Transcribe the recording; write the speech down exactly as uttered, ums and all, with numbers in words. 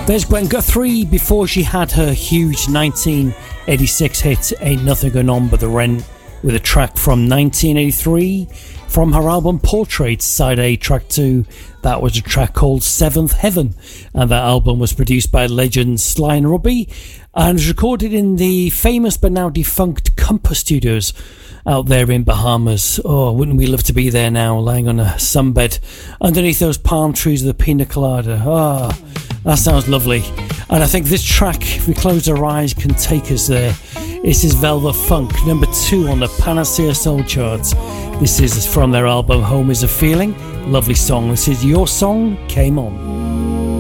There's Gwen Guthrie before she had her huge nineteen eighty-six hit Ain't Nothing Going On But The Rent, with a track from nineteen eighty-three from her album Portraits, side A, track two. That was a track called Seventh Heaven, and that album was produced by legend Sly and Robbie and was recorded in the famous but now defunct Compass Studios out there in Bahamas. Oh, wouldn't we love to be there now, lying on a sunbed underneath those palm trees with a pina colada. Ah, oh, that sounds lovely. And I think this track, if we close our eyes, can take us there. This is Velvet Funk, number two on the Panacea Soul charts. This is from their album Home Is a Feeling. Lovely song. This is Your Song Came On.